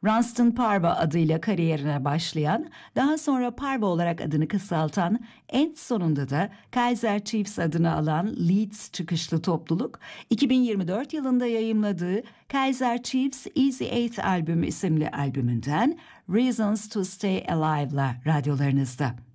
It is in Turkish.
Ranston Parva adıyla kariyerine başlayan, daha sonra Parva olarak adını kısaltan, en sonunda da Kaiser Chiefs adını alan Leeds çıkışlı topluluk, 2024 yılında yayımladığı Kaiser Chiefs Easy 8 albüm isimli albümünden Reasons to Stay Alive'la radyolarınızda.